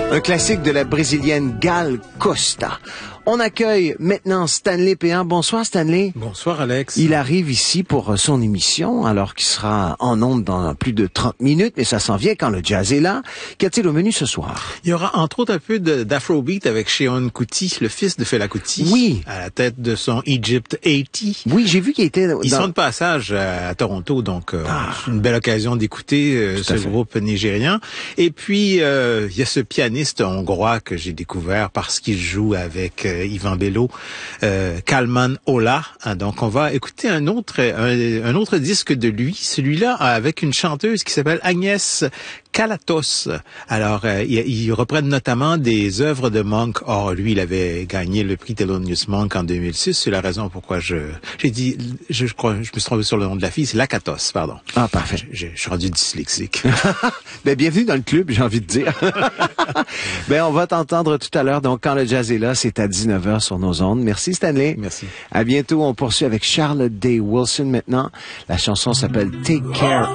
Un classique de la brésilienne Gal Costa. On accueille maintenant Stanley Péan. Bonsoir Stanley. Bonsoir Alex. Il arrive ici pour son émission, alors qu'il sera en ondes dans plus de 30 minutes, mais ça s'en vient quand le jazz est là. Qu'y a-t-il au menu ce soir? Il y aura entre autres un peu d'afrobeat avec Seun Kuti, le fils de Fela Kuti. Oui. À la tête de son Egypt 80. Oui, j'ai vu qu'il était Ils sont de passage à Toronto, donc c'est une belle occasion d'écouter ce groupe nigérien. Et puis, il y a ce pianiste hongrois que j'ai découvert parce qu'il joue avec Ivan Bello, Kalman Ola. Donc, on va écouter un autre disque de lui, celui-là avec une chanteuse qui s'appelle Agnès Kalatos. Alors, ils reprennent notamment des œuvres de Monk. Or, lui, il avait gagné le prix Thelonious Monk en 2006. C'est la raison pourquoi je me suis trompé sur le nom de la fille. C'est Lakatos, pardon. Ah, parfait. Je suis rendu dyslexique. Ben, bienvenue dans le club, j'ai envie de dire. Ben, on va t'entendre tout à l'heure. Donc, quand le jazz est là, c'est à 19h sur nos ondes. Merci, Stanley. Merci. À bientôt. On poursuit avec Charlotte Day Wilson maintenant. La chanson s'appelle Take Care